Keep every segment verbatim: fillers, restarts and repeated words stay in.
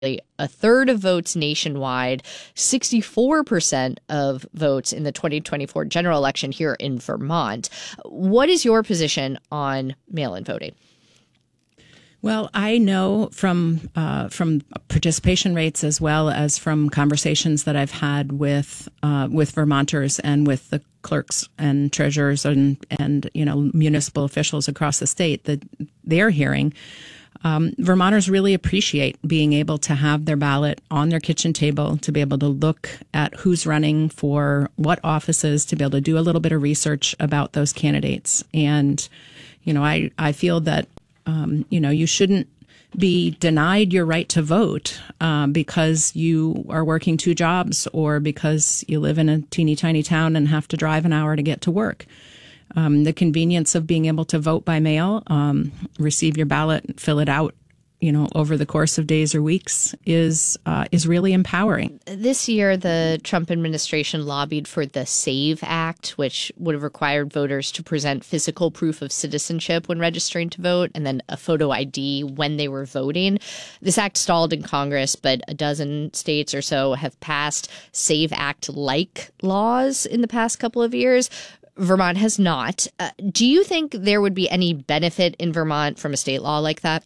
a third of votes nationwide, sixty-four percent of votes in the twenty twenty-four general election here in Vermont. What is your position on mail-in voting? Well, I know from uh, from participation rates as well as from conversations that I've had with uh, with Vermonters and with the clerks and treasurers and and you know municipal officials across the state that they're hearing. Um, Vermonters really appreciate being able to have their ballot on their kitchen table, to be able to look at who's running for what offices, to be able to do a little bit of research about those candidates. And, you know, I, I feel that, um, you know, you shouldn't be denied your right to vote um, because you are working two jobs or because you live in a teeny tiny town and have to drive an hour to get to work. Um, the convenience of being able to vote by mail, um, receive your ballot, fill it out, you know, over the course of days or weeks is uh, is really empowering. This year, the Trump administration lobbied for the SAVE Act, which would have required voters to present physical proof of citizenship when registering to vote and then a photo I D when they were voting. This act stalled in Congress, but a dozen states or so have passed SAVE Act-like laws in the past couple of years. Vermont has not. Uh, do you think there would be any benefit in Vermont from a state law like that?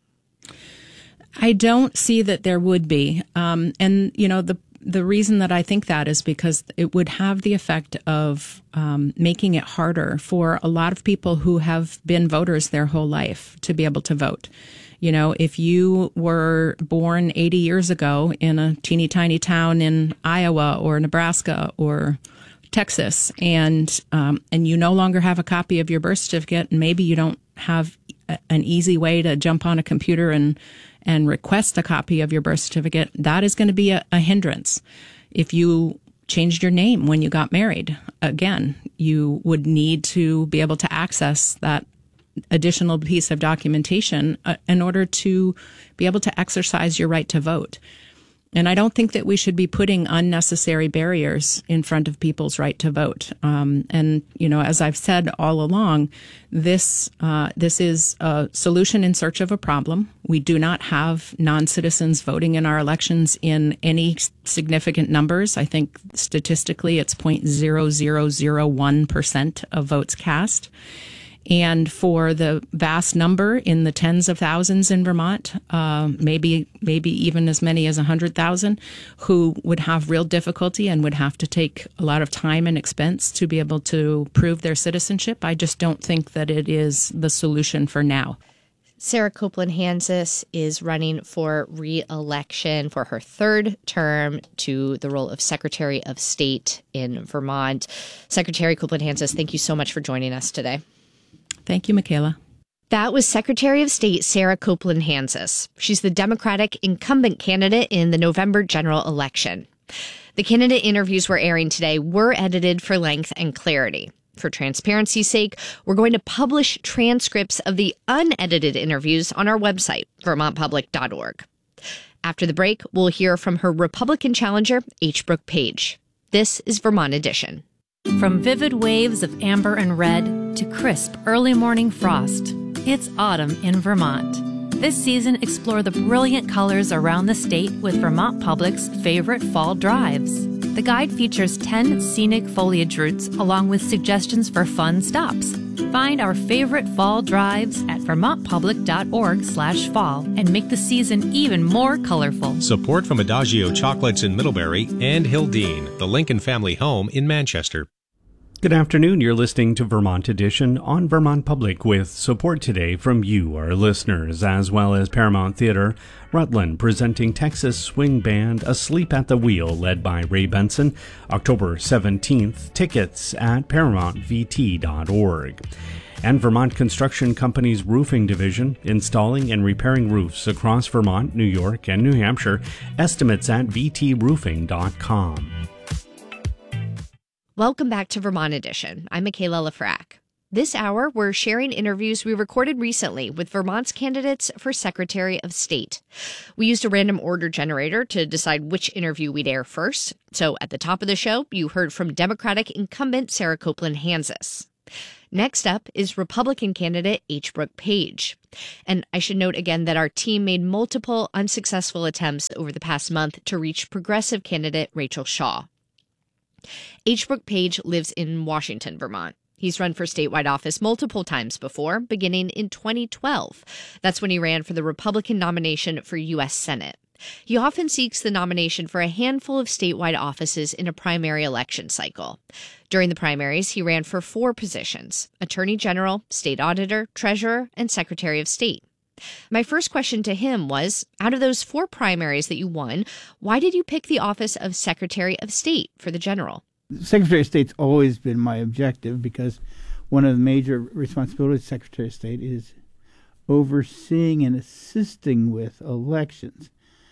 I don't see that there would be. Um, and, you know, the the reason that I think that is because it would have the effect of um, making it harder for a lot of people who have been voters their whole life to be able to vote. You know, if you were born eighty years ago in a teeny tiny town in Iowa or Nebraska or Texas, and um, and you no longer have a copy of your birth certificate, and maybe you don't have a, an easy way to jump on a computer and and request a copy of your birth certificate, that is going to be a, a hindrance. If you changed your name when you got married, again, you would need to be able to access that additional piece of documentation uh, in order to be able to exercise your right to vote. And I don't think that we should be putting unnecessary barriers in front of people's right to vote. Um, and, you know, as I've said all along, this uh, this is a solution in search of a problem. We do not have non-citizens voting in our elections in any significant numbers. I think statistically it's zero point zero zero zero one percent of votes cast. And for the vast number in the tens of thousands in Vermont, uh, maybe maybe even as many as one hundred thousand, who would have real difficulty and would have to take a lot of time and expense to be able to prove their citizenship, I just don't think that it is the solution for now. Sarah Copeland-Hanzus is running for re-election for her third term to the role of Secretary of State in Vermont. Secretary Copeland-Hanzus, thank you so much for joining us today. Thank you, Michaela. That was Secretary of State Sarah Copeland-Hanzus. She's the Democratic incumbent candidate in the November general election. The candidate interviews we're airing today were edited for length and clarity. For transparency's sake, we're going to publish transcripts of the unedited interviews on our website, vermont public dot org. After the break, we'll hear from her Republican challenger, H. Brooke Page. This is Vermont Edition. From vivid waves of amber and red to crisp early morning frost, it's autumn in Vermont. This season, explore the brilliant colors around the state with Vermont Public's favorite fall drives. The guide features ten scenic foliage routes along with suggestions for fun stops. Find our favorite fall drives at vermont public dot org slash fall and make the season even more colorful. Support from Adagio Chocolates in Middlebury and Hildene, the Lincoln family home in Manchester. Good afternoon. You're listening to Vermont Edition on Vermont Public with support today from you, our listeners, as well as Paramount Theater, Rutland presenting Texas swing band Asleep at the Wheel led by Ray Benson, October seventeenth. Tickets at paramount v t dot org. And Vermont Construction Company's roofing division, installing and repairing roofs across Vermont, New York, and New Hampshire. Estimates at v t roofing dot com. Welcome back to Vermont Edition. I'm Michaela Lafrac. This hour, we're sharing interviews we recorded recently with Vermont's candidates for Secretary of State. We used a random order generator to decide which interview we'd air first. So at the top of the show, you heard from Democratic incumbent Sarah Copeland-Hanzus. Next up is Republican candidate H. Brooke Page. And I should note again that our team made multiple unsuccessful attempts over the past month to reach progressive candidate Rachel Shaw. H. Brooke Page lives in Washington, Vermont. He's run for statewide office multiple times before, beginning in twenty twelve. That's when he ran for the Republican nomination for U S Senate. He often seeks the nomination for a handful of statewide offices in a primary election cycle. During the primaries, he ran for four positions: Attorney General, State Auditor, Treasurer, and Secretary of State. My first question to him was, out of those four primaries that you won, why did you pick the office of Secretary of State for the general? Secretary of State's always been my objective because one of the major responsibilities of Secretary of State is overseeing and assisting with elections.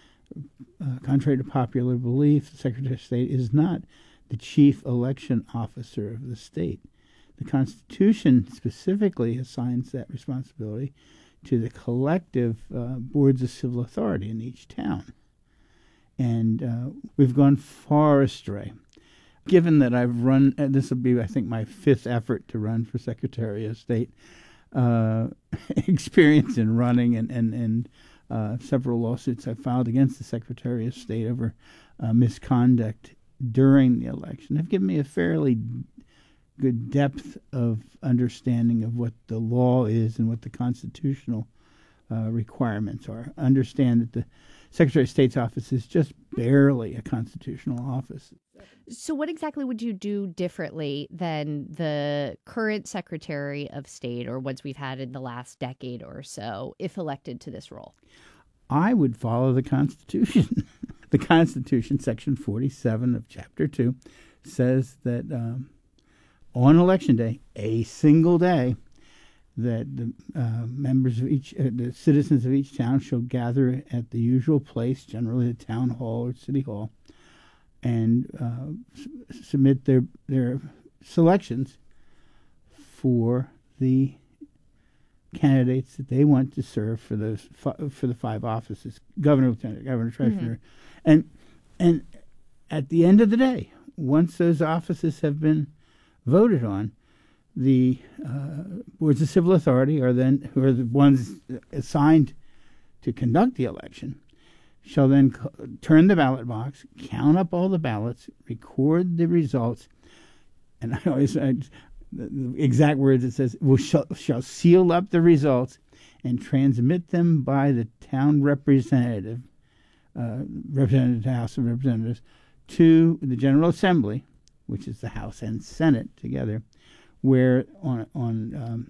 Uh, contrary to popular belief, the Secretary of State is not the chief election officer of the state. The Constitution specifically assigns that responsibility to the collective uh, boards of civil authority in each town. And uh, we've gone far astray. Given that I've run, uh, this will be, I think, my fifth effort to run for Secretary of State, uh, experience in running and, and, and Uh, several lawsuits I filed against the Secretary of State over uh, misconduct during the election have given me a fairly good depth of understanding of what the law is and what the constitutional uh, requirements are. Understand that the Secretary of State's office is just barely a constitutional office. So what exactly would you do differently than the current Secretary of State or ones we've had in the last decade or so if elected to this role? I would follow the Constitution. The Constitution, Section forty-seven of Chapter two, says that um, on Election Day, a single day, that the uh, members of each, uh, the citizens of each town shall gather at the usual place, generally the town hall or city hall, and uh, s- submit their their selections for the candidates that they want to serve for those fi- for the five offices: governor, lieutenant governor, treasurer, mm-hmm. and and at the end of the day, once those offices have been voted on, the uh, boards of civil authority, are then who are the ones assigned to conduct the election, shall then co- turn the ballot box, count up all the ballots, record the results, and I always I, the, the exact words it says, "will shall, shall seal up the results and transmit them by the town representative, uh, representative to House of Representatives, to the General Assembly," which is the House and Senate together, where on on um,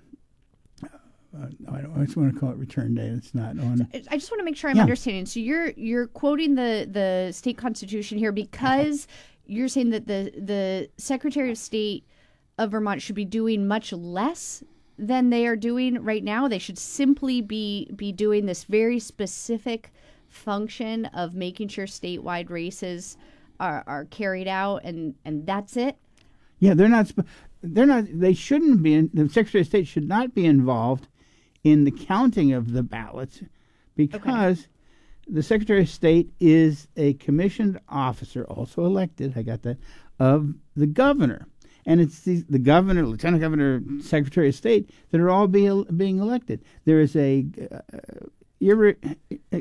uh, I don't I just want to call it return day. It's not on. I just want to make sure I'm yeah. understanding. So you're you're quoting the, the state constitution here because you're saying that the the Secretary of State of Vermont should be doing much less than they are doing right now. They should simply be be doing this very specific function of making sure statewide races are, are carried out, and, and that's it. Yeah, they're not. They're not. They shouldn't be. In, the Secretary of State should not be involved in the counting of the ballots, because okay. the Secretary of State is a commissioned officer, also elected. I got that, of the governor, and it's the, the governor, lieutenant governor, Secretary of State that are all be, being elected. There is a uh, irre,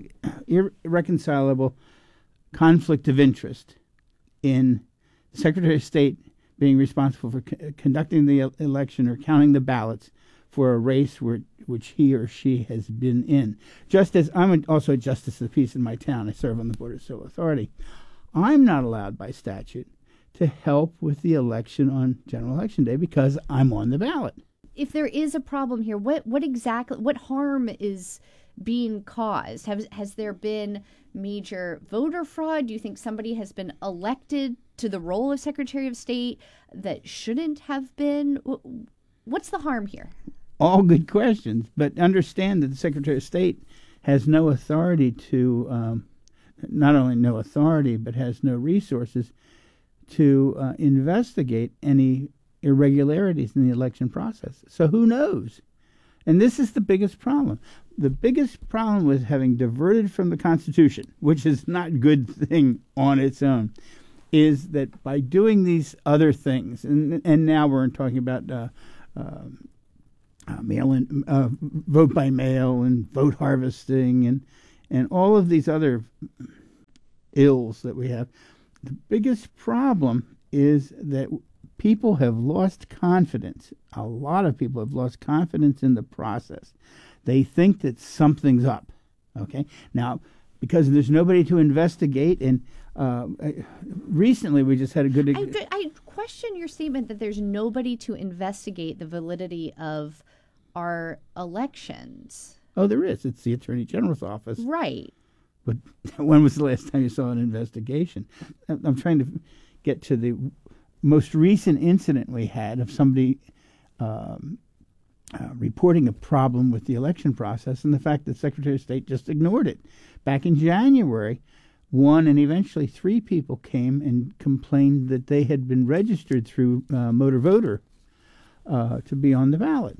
irreconcilable conflict of interest in the Secretary of State being responsible for c- conducting the election or counting the ballots for a race where, which he or she has been in. Just as I'm a, also a justice of the peace in my town, I serve on the Board of Civil Authority. I'm not allowed by statute to help with the election on General Election Day because I'm on the ballot. If there is a problem here, what what exactly, what harm is being caused? Has has there been major voter fraud? Do you think somebody has been elected to the role of Secretary of State that shouldn't have been? What's the harm here? All good questions, but understand that the Secretary of State has no authority to, um, not only no authority, but has no resources to uh, investigate any irregularities in the election process. So who knows? And this is the biggest problem. The biggest problem with having diverted from the Constitution, which is not a good thing on its own, is that by doing these other things, and and now we're talking about uh, um, uh, mail-in, uh, vote by mail, and vote harvesting, and and all of these other ills that we have. The biggest problem is that people have lost confidence. A lot of people have lost confidence in the process. They think that something's up. Okay, now because there's nobody to investigate, and uh, recently we just had a good. I, I question your statement that there's nobody to investigate the validity of our elections. Oh, there is. It's the Attorney General's office, right? But when was the last time you saw an investigation? I'm trying to get to the most recent incident we had of somebody um, uh, reporting a problem with the election process, and the fact that Secretary of State just ignored it. Back in January, one and eventually three people came and complained that they had been registered through uh, Motor Voter uh, to be on the ballot.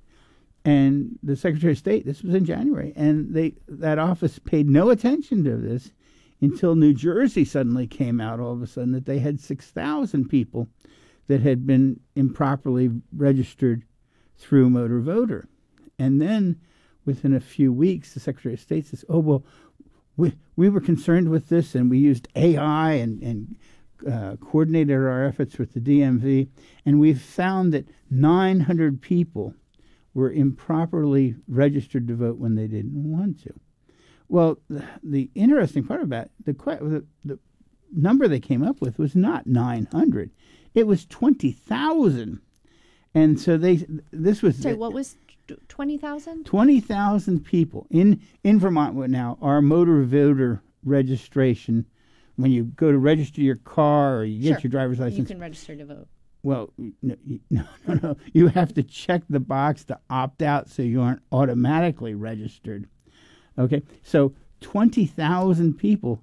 And the Secretary of State, this was in January, and they that office paid no attention to this until New Jersey suddenly came out all of a sudden that they had six thousand people that had been improperly registered through Motor Voter. And then within a few weeks, the Secretary of State says, oh, well, we, we were concerned with this, and we used A I and, and uh, coordinated our efforts with the D M V, and we've found that nine hundred people were improperly registered to vote when they didn't want to. Well, the, the interesting part about the, the the number they came up with was not nine hundred; it was twenty thousand. And so they this was sorry. What was twenty thousand? Twenty thousand people in in Vermont now. Our motor voter registration, when you go to register your car or you get sure. your driver's license, you can register to vote. Well, no, no, no. You have to check the box to opt out so you aren't automatically registered. Okay, so twenty thousand people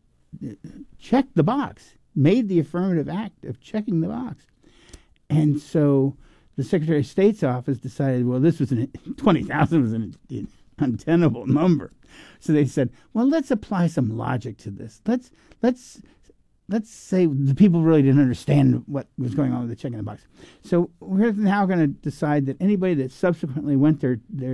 checked the box, made the affirmative act of checking the box. And so the Secretary of State's office decided, well, this was an, twenty thousand was an, an untenable number. So they said, well, let's apply some logic to this. Let's, let's, Let's say the people really didn't understand what was going on with the checking the box. So we're now going to decide that anybody that subsequently went their their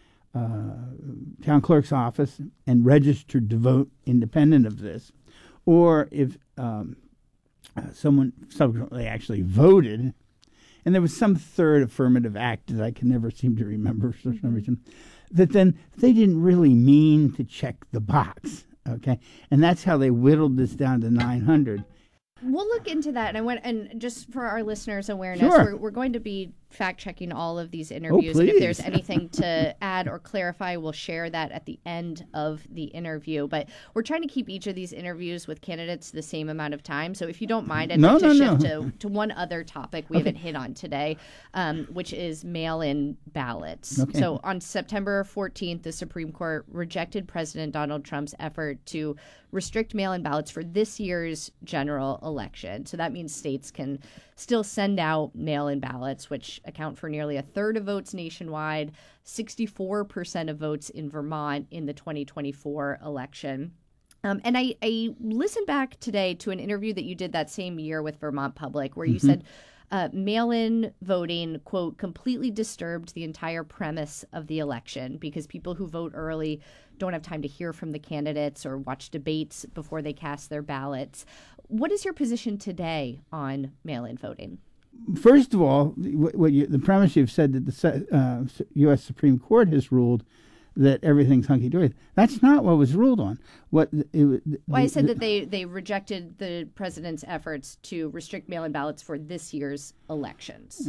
uh, town clerk's office and registered to vote independent of this, or if um, uh, someone subsequently actually voted, and there was some third affirmative act that I can never seem to remember for some reason, that then they didn't really mean to check the box. Okay, and that's how they whittled this down to nine hundred. We'll look into that, and I want, and just for our listeners' awareness, sure. we're, we're going to be fact-checking all of these interviews. Oh, and if there's anything to add or clarify, we'll share that at the end of the interview. But we're trying to keep each of these interviews with candidates the same amount of time. So if you don't mind, I'd no, like to no, shift no. to, to one other topic we okay. haven't hit on today, um, which is mail-in ballots. Okay. So on September fourteenth, the Supreme Court rejected President Donald Trump's effort to restrict mail-in ballots for this year's general election. So that means states can still send out mail-in ballots, which account for nearly a third of votes nationwide, sixty-four percent of votes in Vermont in the twenty twenty-four election. Um, and I, I listened back today to an interview that you did that same year with Vermont Public, where you mm-hmm. said uh, mail-in voting, quote, completely disturbed the entire premise of the election because people who vote early don't have time to hear from the candidates or watch debates before they cast their ballots. What is your position today on mail-in voting? First of all, what you, the premise you've said that the uh, U S Supreme Court has ruled that everything's hunky-dory. That's not what was ruled on. What it, the, well, I said the, that they, they rejected the president's efforts to restrict mail-in ballots for this year's elections.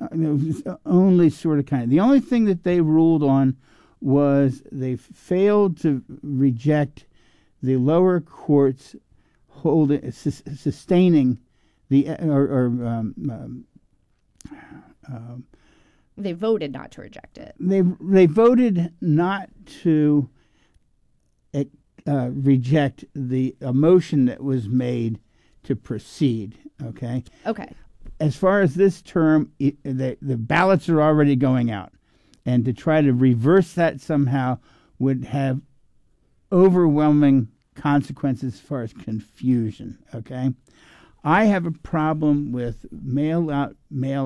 Only sort of kind of. The only thing that they ruled on was they failed to reject the lower courts holding sus, sustaining the or, or um, um, um, they voted not to reject it. They they voted not to uh, reject the a motion that was made to proceed. Okay. Okay. As far as this term, it, the the ballots are already going out, and to try to reverse that somehow would have overwhelming consequences as far as confusion. Okay. I have a problem with mail out mail out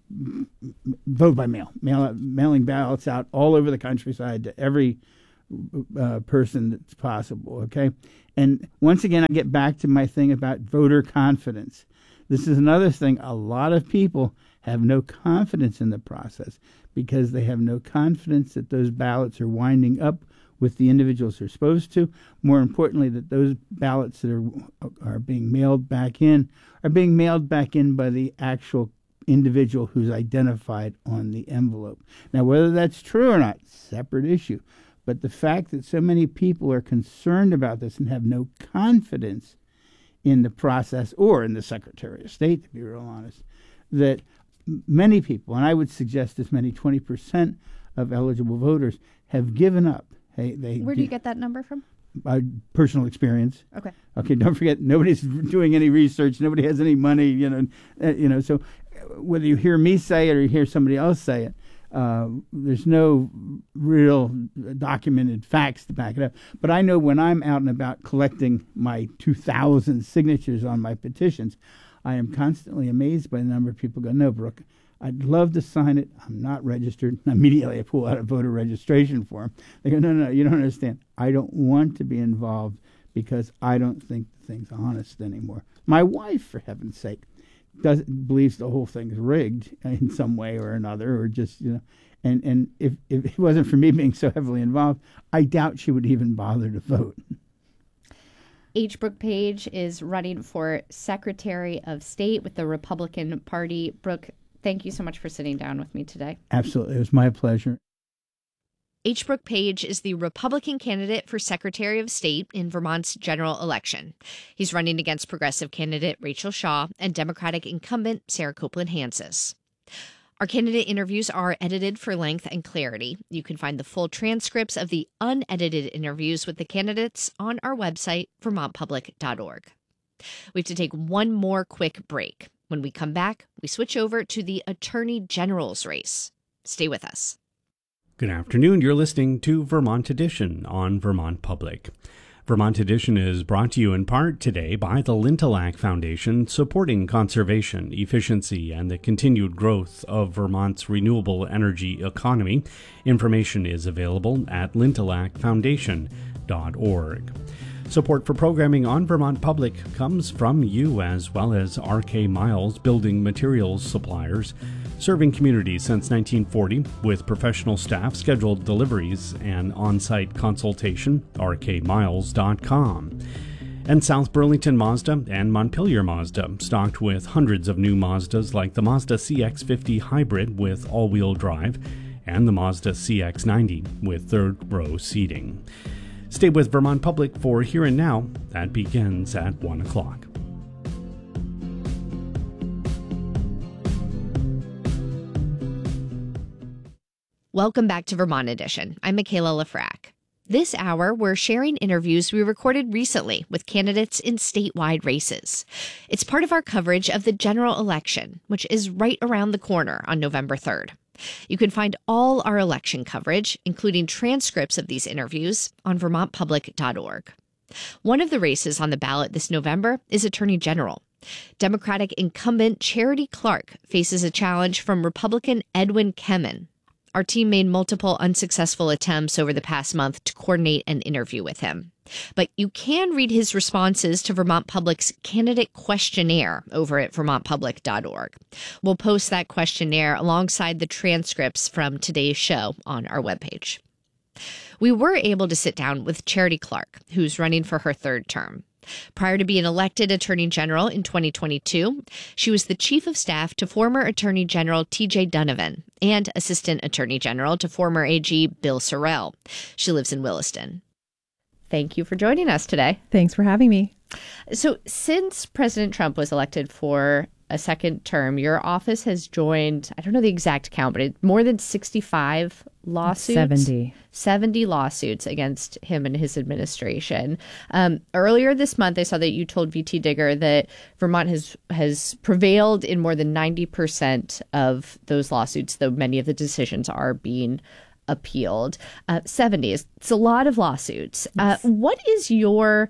vote by mail, mail mailing ballots out all over the countryside to every uh, person that's possible, okay? And once again, I get back to my thing about voter confidence. This is another thing. A lot of people have no confidence in the process because they have no confidence that those ballots are winding up with the individuals they're supposed to. More importantly, that those ballots that are are being mailed back in are being mailed back in by the actual individual who's identified on the envelope. Now, whether that's true or not, separate issue. But the fact that so many people are concerned about this and have no confidence in the process or in the Secretary of State, to be real honest, that many people, and I would suggest as many twenty percent of eligible voters, have given up. They, they Where do you get that number from? By personal experience. Okay. Okay. Don't forget, nobody's doing any research. Nobody has any money. You know. Uh, you know. So, whether you hear me say it or you hear somebody else say it, uh, there's no real documented facts to back it up. But I know when I'm out and about collecting my two thousand signatures on my petitions, I am constantly amazed by the number of people go, "No, Brooke, I'd love to sign it. I'm not registered." And immediately I pull out a voter registration form. They go, no, no, no, you don't understand. I don't want to be involved because I don't think the thing's honest anymore. My wife, for heaven's sake, does believes the whole thing's rigged in some way or another, or just, you know. And, and if, if it wasn't for me being so heavily involved, I doubt she would even bother to vote. H. Brooke Page is running for Secretary of State with the Republican Party. Brooke, thank you so much for sitting down with me today. Absolutely. It was my pleasure. H. Brooke Page is the Republican candidate for Secretary of State in Vermont's general election. He's running against progressive candidate Rachel Shaw and Democratic incumbent Sarah Copeland Hanses. Our candidate interviews are edited for length and clarity. You can find the full transcripts of the unedited interviews with the candidates on our website, vermont public dot org. We have to take one more quick break. When we come back, we switch over to the Attorney General's race. Stay with us. Good afternoon. You're listening to Vermont Edition on Vermont Public. Vermont Edition is brought to you in part today by the Lintillac Foundation, supporting conservation, efficiency, and the continued growth of Vermont's renewable energy economy. Information is available at lintillac foundation dot org. Support for programming on Vermont Public comes from you, as well as R K Miles Building Materials Suppliers, serving communities since nineteen forty with professional staff, scheduled deliveries, and on-site consultation, r k miles dot com. And South Burlington Mazda and Montpelier Mazda, stocked with hundreds of new Mazdas like the Mazda C X fifty Hybrid with all-wheel drive and the Mazda C X ninety with third-row seating. Stay with Vermont Public for Here and Now. That begins at one o'clock. Welcome back to Vermont Edition. I'm Michaela Lafrac. This hour, we're sharing interviews we recorded recently with candidates in statewide races. It's part of our coverage of the general election, which is right around the corner on November third. You can find all our election coverage, including transcripts of these interviews, on vermont public dot org. One of the races on the ballot this November is Attorney General. Democratic incumbent Charity Clark faces a challenge from Republican Edwin Kemen. Our team made multiple unsuccessful attempts over the past month to coordinate an interview with him. But you can read his responses to Vermont Public's candidate questionnaire over at vermont public dot org. We'll post that questionnaire alongside the transcripts from today's show on our webpage. We were able to sit down with Charity Clark, who's running for her third term. Prior to being elected Attorney General in twenty twenty-two, she was the Chief of Staff to former Attorney General T J Donovan and Assistant Attorney General to former A G Bill Sorrell. She lives in Williston. Thank you for joining us today. Thanks for having me. So since President Trump was elected for a second term, your office has joined, I don't know the exact count, but it, more than sixty-five lawsuits. seventy. seventy lawsuits against him and his administration. Um, earlier this month, I saw that you told V T Digger that Vermont has has prevailed in more than ninety percent of those lawsuits, though many of the decisions are being appealed. Uh, seventy is it's a lot of lawsuits. Yes. Uh, what is your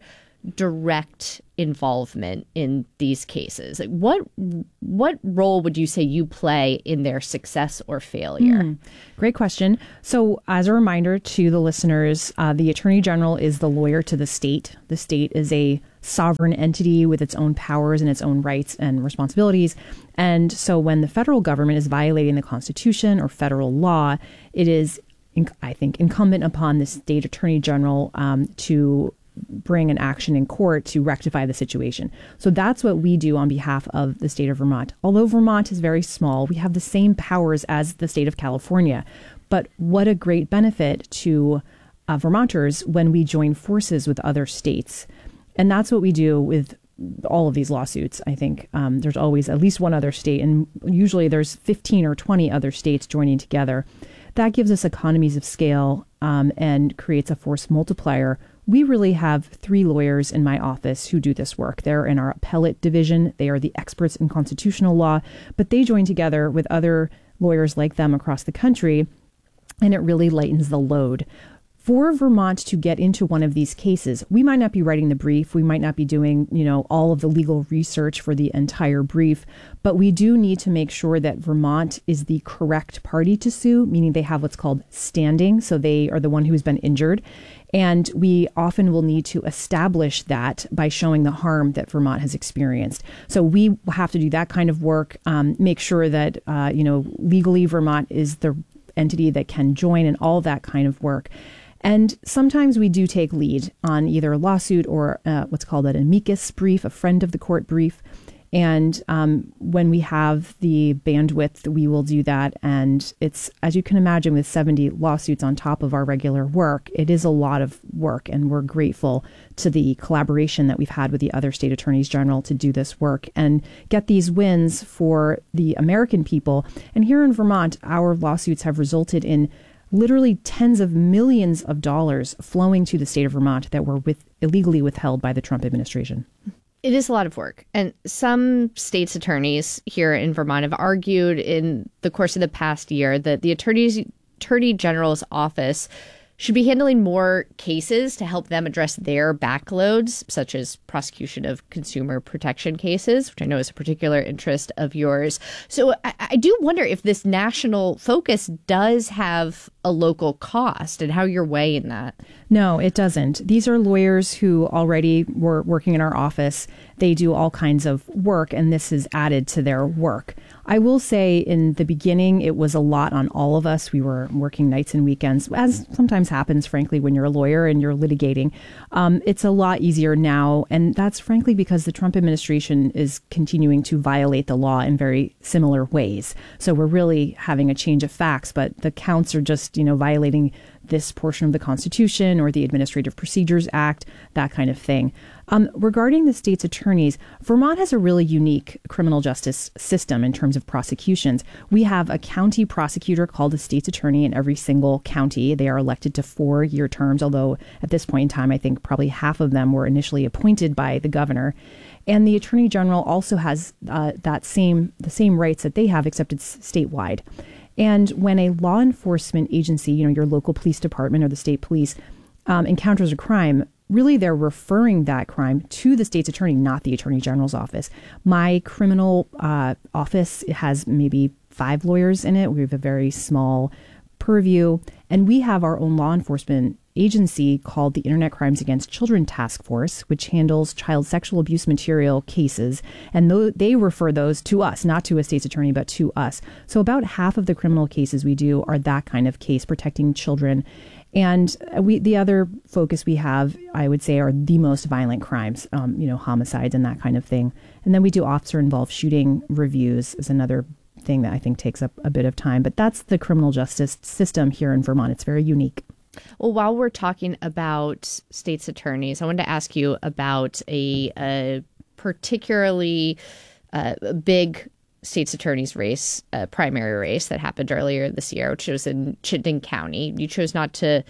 direct involvement in these cases? Like what what role would you say you play in their success or failure? Mm, great question. So as a reminder to the listeners, uh, the Attorney General is the lawyer to the state. The state is a sovereign entity with its own powers and its own rights and responsibilities. And so when the federal government is violating the Constitution or federal law, it is, I think, incumbent upon the state Attorney General um, to bring an action in court to rectify the situation. So that's what we do on behalf of the state of Vermont. Although Vermont is very small, we have the same powers as the state of California. But what a great benefit to uh, Vermonters when we join forces with other states. And that's what we do with all of these lawsuits. I think um, there's always at least one other state, and usually there's fifteen or twenty other states joining together. That gives us economies of scale um, and creates a force multiplier. We really have three lawyers in my office who do this work. They're in our appellate division. They are the experts in constitutional law, but they join together with other lawyers like them across the country, and it really lightens the load. For Vermont to get into one of these cases, we might not be writing the brief. We might not be doing, you know, all of the legal research for the entire brief, but we do need to make sure that Vermont is the correct party to sue, meaning they have what's called standing. So they are the one who's been injured. And we often will need to establish that by showing the harm that Vermont has experienced. So we have to do that kind of work, um, make sure that, uh, you know, legally Vermont is the entity that can join and all that kind of work. And sometimes we do take lead on either a lawsuit or uh, what's called an amicus brief, a friend of the court brief. And um, when we have the bandwidth, we will do that. And it's, as you can imagine, with seventy lawsuits on top of our regular work, it is a lot of work. And we're grateful to the collaboration that we've had with the other state attorneys general to do this work and get these wins for the American people. And here in Vermont, our lawsuits have resulted in literally tens of millions of dollars flowing to the state of Vermont that were with, illegally withheld by the Trump administration. It is a lot of work. And some states' attorneys here in Vermont have argued in the course of the past year that the attorney's, Attorney General's office should be handling more cases to help them address their backloads, such as prosecution of consumer protection cases, which I know is a particular interest of yours. So I, I do wonder if this national focus does have a local cost and how you're weighing that. No, it doesn't. These are lawyers who already were working in our office. They do all kinds of work, and this is added to their work. I will say in the beginning, it was a lot on all of us. We were working nights and weekends, as sometimes happens, frankly, when you're a lawyer and you're litigating. Um, it's a lot easier now. And that's frankly because the Trump administration is continuing to violate the law in very similar ways. So we're really having a change of facts, but the counts are just, you know, violating this portion of the Constitution or the Administrative Procedures Act, that kind of thing. Um, regarding the state's attorneys, Vermont has a really unique criminal justice system in terms of prosecutions. We have a county prosecutor called a state's attorney in every single county. They are elected to four-year terms, although at this point in time, I think probably half of them were initially appointed by the governor. And the attorney general also has uh, that same the same rights that they have, except it's statewide. And when a law enforcement agency, you know, your local police department or the state police, um, encounters a crime, really they're referring that crime to the state's attorney, not the attorney general's office. My criminal uh, office has maybe five lawyers in it. We have a very small purview, and we have our own law enforcement agency called the Internet Crimes Against Children Task Force, which handles child sexual abuse material cases. And th- they refer those to us, not to a state's attorney, but to us. So about half of the criminal cases we do are that kind of case, protecting children. And we, the other focus we have, I would say, are the most violent crimes, um, you know, homicides and that kind of thing. And then we do officer-involved shooting reviews is another thing that I think takes up a bit of time. But that's the criminal justice system here in Vermont. It's very unique. Well, while we're talking about state's attorneys, I wanted to ask you about a, a particularly uh, big state's attorney's race, a primary race that happened earlier this year, which was in Chittenden County. You chose not to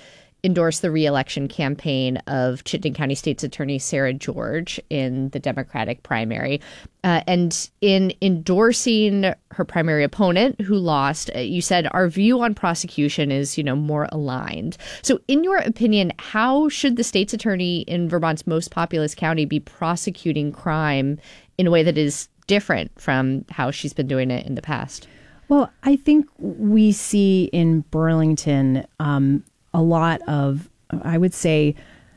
endorsed the reelection campaign of Chittenden County State's Attorney Sarah George in the Democratic primary. Uh, and in endorsing her primary opponent, who lost, uh, you said our view on prosecution is, you know, more aligned. So in your opinion, how should the state's attorney in Vermont's most populous county be prosecuting crime in a way that is different from how she's been doing it in the past? Well, I think we see in Burlington um, a lot of, I would say,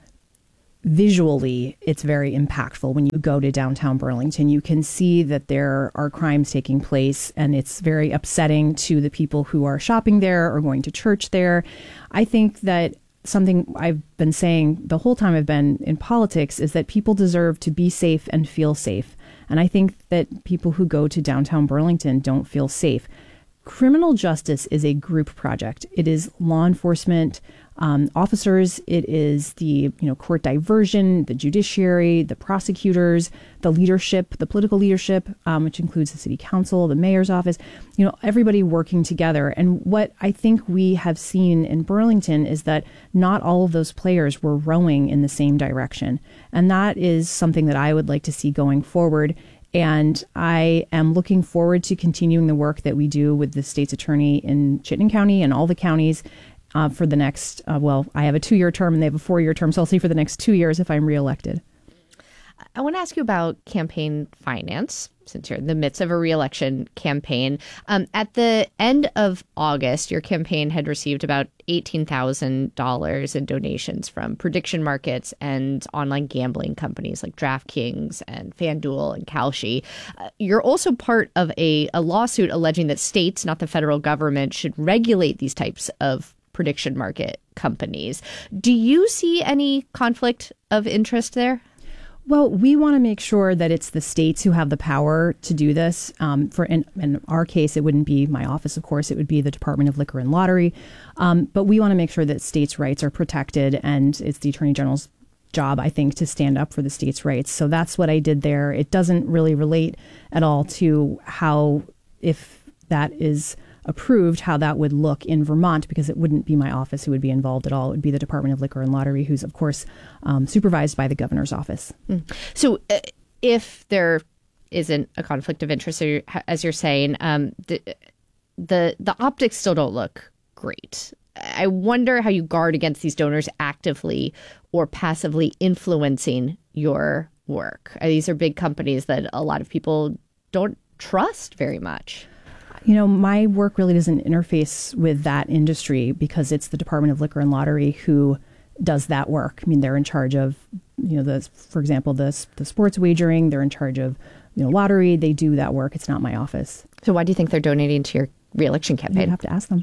visually, it's very impactful. When you go to downtown Burlington, you can see that there are crimes taking place, and it's very upsetting to the people who are shopping there or going to church there. I think that something I've been saying the whole time I've been in politics is that people deserve to be safe and feel safe. And I think that people who go to downtown Burlington don't feel safe. Criminal justice is a group project. It is law enforcement um, officers. It is the you know court diversion, the judiciary, the prosecutors, the leadership, the political leadership, um, which includes the city council, the mayor's office. You know, everybody working together. And what I think we have seen in Burlington is that not all of those players were rowing in the same direction, and that is something that I would like to see going forward. And I am looking forward to continuing the work that we do with the state's attorney in Chittenden County and all the counties uh, for the next, uh, well, I have a two-year term and they have a four-year term, so I'll see for the next two years if I'm reelected. I want to ask you about campaign finance, since you're in the midst of a reelection campaign. Um, at the end of August, your campaign had received about eighteen thousand dollars in donations from prediction markets and online gambling companies like DraftKings and FanDuel and Kalshi. Uh, you're also part of a, a lawsuit alleging that states, not the federal government, should regulate these types of prediction market companies. Do you see any conflict of interest there? Well, we want to make sure that it's the states who have the power to do this. Um, for in, in our case, it wouldn't be my office, of course. It would be the Department of Liquor and Lottery. Um, but we want to make sure that states' rights are protected, and it's the Attorney General's job, I think, to stand up for the states' rights. So that's what I did there. It doesn't really relate at all to how, if that is approved, how that would look in Vermont, because it wouldn't be my office who would be involved at all. It would be the Department of Liquor and Lottery, who's, of course, um, supervised by the governor's office. Mm. So uh, if there isn't a conflict of interest, as you're saying, um, the, the the optics still don't look great. I wonder how you guard against these donors actively or passively influencing your work. These are big companies that a lot of people don't trust very much. You know, my work really doesn't interface with that industry because it's the Department of Liquor and Lottery who does that work. I mean, they're in charge of, you know, the, for example, the the sports wagering. They're in charge of, you know, lottery. They do that work. It's not my office. So why do you think they're donating to your reelection campaign? You'd have to ask them.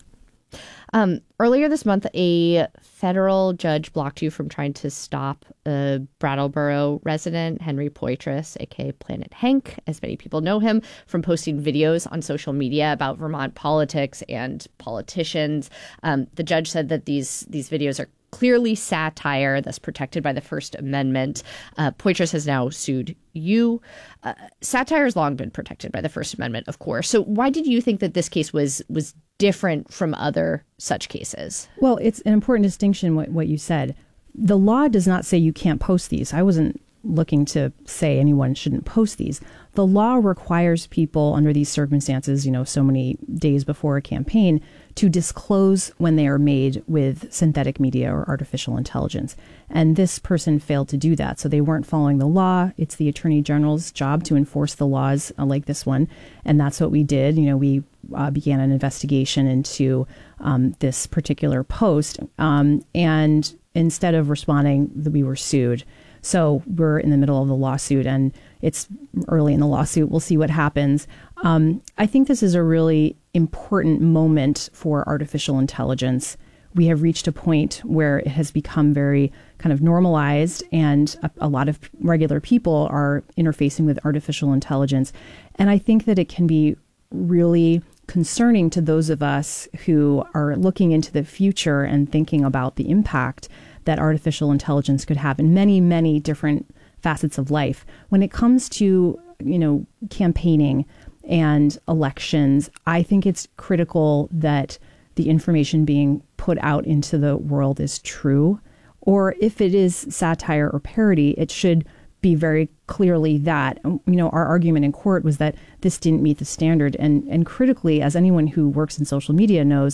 Um, earlier this month, a federal judge blocked you from trying to stop a Brattleboro resident, Henry Poitras, aka Planet Hank, as many people know him, from posting videos on social media about Vermont politics and politicians. Um, the judge said that these these videos are clearly satire, thus protected by the First Amendment. Uh, Poitras has now sued you. Uh, satire has long been protected by the First Amendment, of course. So why did you think that this case was was different from other such cases? Well, it's an important distinction, what, what you said. The law does not say you can't post these. I wasn't looking to say anyone shouldn't post these. The law requires people under these circumstances, you know, so many days before a campaign, to disclose when they are made with synthetic media or artificial intelligence. And this person failed to do that. So they weren't following the law. It's the Attorney General's job to enforce the laws uh, like this one. And that's what we did. You know, we uh, began an investigation into um, this particular post. Um, and instead of responding, we were sued. So we're in the middle of the lawsuit, and it's early in the lawsuit. We'll see what happens. Um, I think this is a really important moment for artificial intelligence. We have reached a point where it has become very kind of normalized, and a, a lot of regular people are interfacing with artificial intelligence. And I think that it can be really concerning to those of us who are looking into the future and thinking about the impact that artificial intelligence could have in many, many different facets of life. When it comes to, you know, campaigning and elections, I think it's critical that the information being put out into the world is true, or if it is satire or parody, it should be very clearly that. You know, our argument in court was that this didn't meet the standard. And, and critically, as anyone who works in social media knows,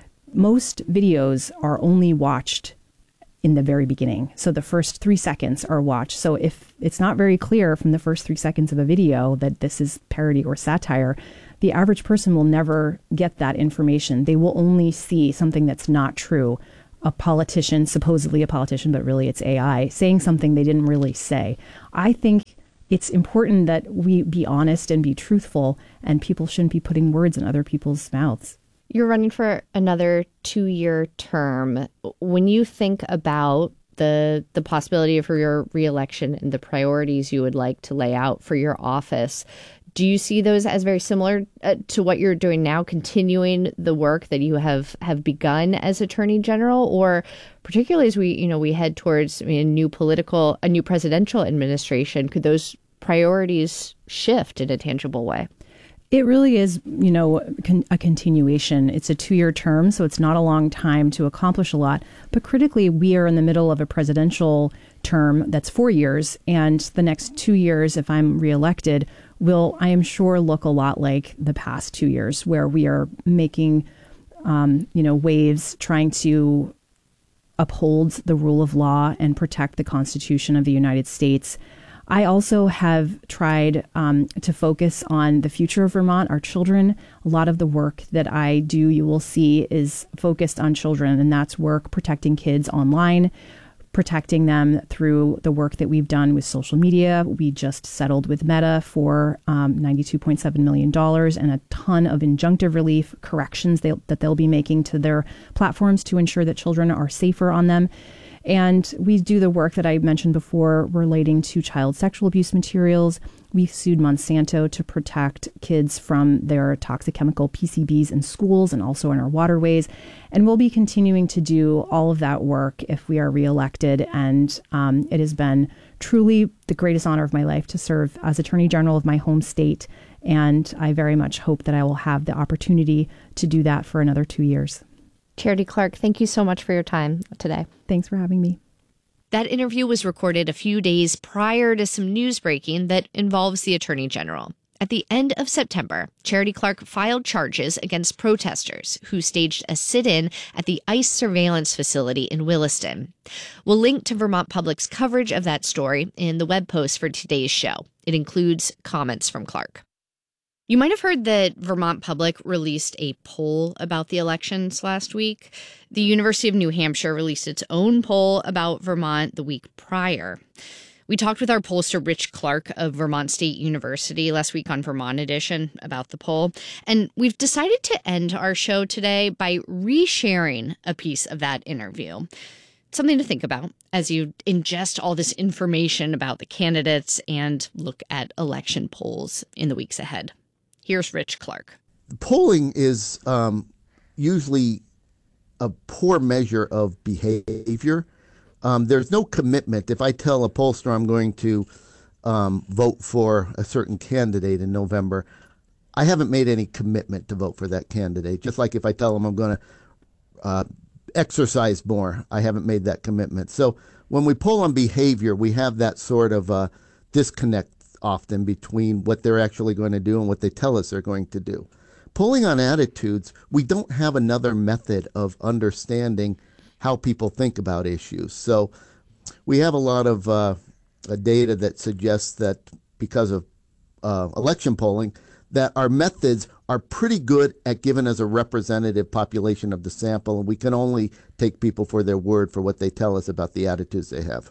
most videos are only watched in the very beginning. So the first three seconds are watched. So if it's not very clear from the first three seconds of a video that this is parody or satire, the average person will never get that information. They will only see something that's not true. A politician, supposedly a politician, but really it's A I, saying something they didn't really say. I think it's important that we be honest and be truthful, and people shouldn't be putting words in other people's mouths. You're running for another two-year term. When you think about the the possibility for your reelection and the priorities you would like to lay out for your office, do you see those as very similar uh, to what you're doing now, continuing the work that you have, have begun as Attorney General, or particularly as we, you know, we head towards I mean, a new political, a new presidential administration, could those priorities shift in a tangible way? It really is, you know, con- a continuation. It's a two-year term, so it's not a long time to accomplish a lot. But critically, we are in the middle of a presidential term that's four years, and the next two years, if I'm reelected, will, I am sure, look a lot like the past two years, where we are making, um, you know, waves trying to uphold the rule of law and protect the Constitution of the United States. I also have tried um, to focus on the future of Vermont, our children. A lot of the work that I do, you will see, is focused on children, and that's work protecting kids online, protecting them through the work that we've done with social media. We just settled with Meta for um, ninety-two point seven million dollars and a ton of injunctive relief corrections they, that they'll be making to their platforms to ensure that children are safer on them. And we do the work that I mentioned before relating to child sexual abuse materials. We sued Monsanto to protect kids from their toxic chemical P C Bs in schools and also in our waterways. And we'll be continuing to do all of that work if we are reelected. And um, it has been truly the greatest honor of my life to serve as Attorney General of my home state. And I very much hope that I will have the opportunity to do that for another two years. Charity Clark, thank you so much for your time today. Thanks for having me. That interview was recorded a few days prior to some news breaking that involves the Attorney General. At the end of September, Charity Clark filed charges against protesters who staged a sit-in at the ICE surveillance facility in Williston. We'll link to Vermont Public's coverage of that story in the web post for today's show. It includes comments from Clark. You might have heard that Vermont Public released a poll about the elections last week. The University of New Hampshire released its own poll about Vermont the week prior. We talked with our pollster Rich Clark of Vermont State University last week on Vermont Edition about the poll, and we've decided to end our show today by resharing a piece of that interview. Something to think about as you ingest all this information about the candidates and look at election polls in the weeks ahead. Here's Rich Clark. Polling is um, usually a poor measure of behavior. Um, there's no commitment. If I tell a pollster I'm going to um, vote for a certain candidate in November, I haven't made any commitment to vote for that candidate. Just like if I tell them I'm going to uh, exercise more, I haven't made that commitment. So when we poll on behavior, we have that sort of uh, disconnect often between what they're actually going to do and what they tell us they're going to do. Polling on attitudes, we don't have another method of understanding how people think about issues. So we have a lot of uh, data that suggests that because of uh, election polling, that our methods are pretty good at giving us a representative population of the sample, and we can only take people for their word for what they tell us about the attitudes they have.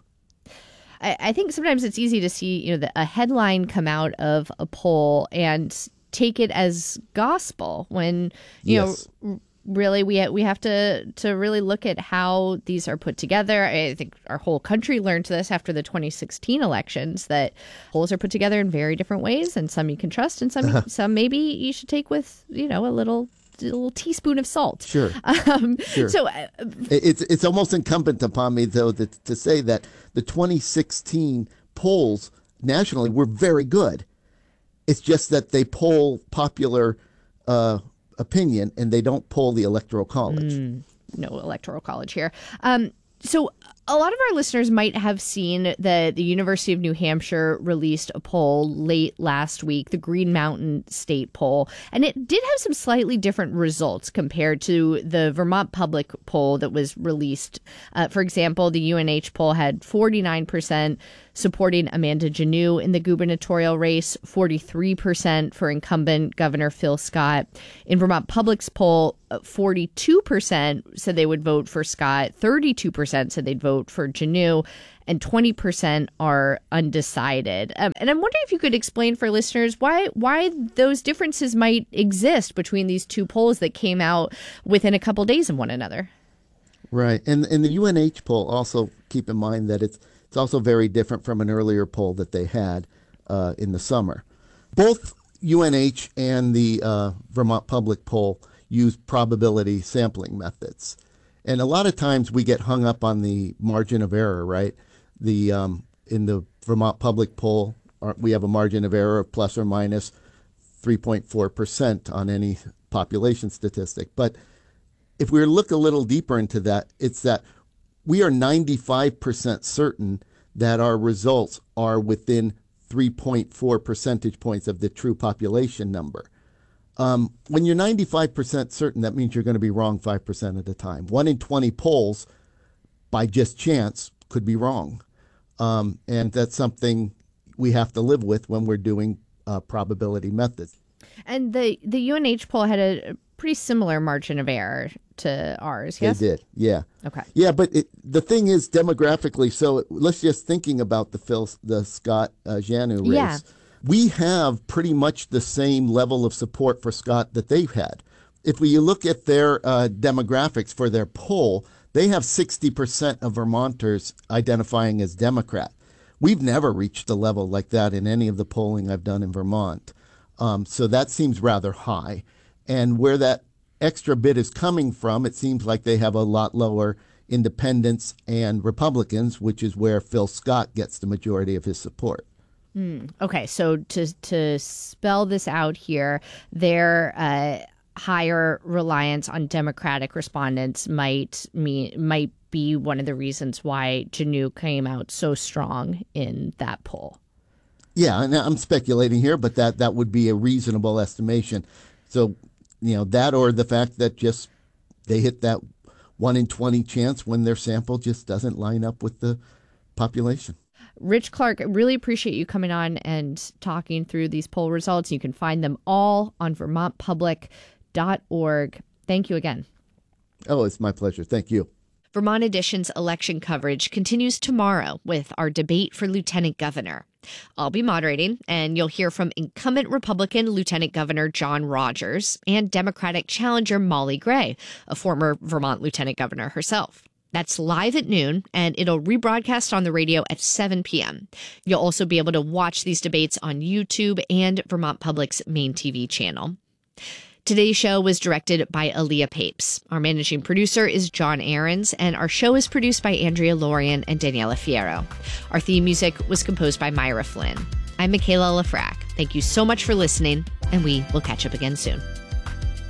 I think sometimes it's easy to see, you know, the, a headline come out of a poll and take it as gospel when, you yes. know, really we we have to to really look at how these are put together. I think our whole country learned this after the twenty sixteen elections, that polls are put together in very different ways, and some you can trust and some uh-huh. some maybe you should take with, you know, a little a little teaspoon of salt. Sure. Um, sure. So uh, it's it's almost incumbent upon me, though, that, to say that the twenty sixteen polls nationally were very good. It's just that they poll popular uh, opinion, and they don't poll the Electoral College. Mm, no Electoral College here. Um, so a lot of our listeners might have seen that the University of New Hampshire released a poll late last week, the Green Mountain State poll, and it did have some slightly different results compared to the Vermont Public poll that was released. Uh, for example, the U N H poll had forty-nine percent supporting Amanda Janneau in the gubernatorial race, forty-three percent for incumbent Governor Phil Scott. In Vermont Public's poll, forty-two percent said they would vote for Scott, thirty-two percent said they'd vote for Janneau, and twenty percent are undecided. Um, and I'm wondering if you could explain for listeners why why those differences might exist between these two polls that came out within a couple days of one another. Right. And in the U N H poll, also keep in mind that it's it's also very different from an earlier poll that they had uh, in the summer. Both U N H and the uh, Vermont Public poll use probability sampling methods. And a lot of times we get hung up on the margin of error, right? The um, in the Vermont Public poll, we have a margin of error of plus or minus three point four percent on any population statistic. But if we look a little deeper into that, it's that we are ninety-five percent certain that our results are within three point four percentage points of the true population number. Um, when you're ninety-five percent certain, that means you're going to be wrong five percent of the time. One in twenty polls, by just chance, could be wrong. Um, and that's something we have to live with when we're doing uh, probability methods. And the, the U N H poll had a pretty similar margin of error to ours, yes? They did, yeah. Okay. Yeah, but it, the thing is demographically, so let's just thinking about the Phil, the Scott uh, Janneau race. Yeah. We have pretty much the same level of support for Scott that they've had. If we look at their uh, demographics for their poll, they have sixty percent of Vermonters identifying as Democrat. We've never reached a level like that in any of the polling I've done in Vermont. Um, so that seems rather high. And where that extra bit is coming from, it seems like they have a lot lower independents and Republicans, which is where Phil Scott gets the majority of his support. Mm, okay, so to to spell this out here, their uh, higher reliance on Democratic respondents might mean might be one of the reasons why Janneau came out so strong in that poll. Yeah, and I'm speculating here, but that, that would be a reasonable estimation. So, you know, that or the fact that just they hit that one in twenty chance when their sample just doesn't line up with the population. Rich Clark, I really appreciate you coming on and talking through these poll results. You can find them all on vermont public dot org. Thank you again. Oh, it's my pleasure. Thank you. Vermont Edition's election coverage continues tomorrow with our debate for lieutenant governor. I'll be moderating, and you'll hear from incumbent Republican Lieutenant Governor John Rogers and Democratic challenger Molly Gray, a former Vermont lieutenant governor herself. That's live at noon, and it'll rebroadcast on the radio at seven p.m. You'll also be able to watch these debates on YouTube and Vermont Public's main T V channel. Today's show was directed by Aaliyah Papes. Our managing producer is John Ahrens, and our show is produced by Andrea Lorian and Daniela Fierro. Our theme music was composed by Myra Flynn. I'm Michaela Lafrac. Thank you so much for listening, and we will catch up again soon.